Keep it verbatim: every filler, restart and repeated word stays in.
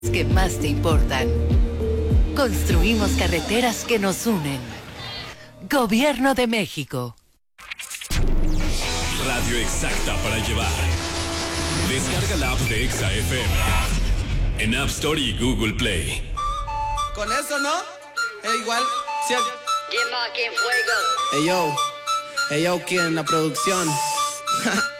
que más te importan. Construimos carreteras que nos unen. Gobierno de México. Radio exacta para llevar. Descarga la app de Exa F M en App Store y Google Play. Con eso, ¿no? Es igual. Si el... ¿Quién va? ¿Quién fuego? Hey yo, hey yo, ¿quién? La producción.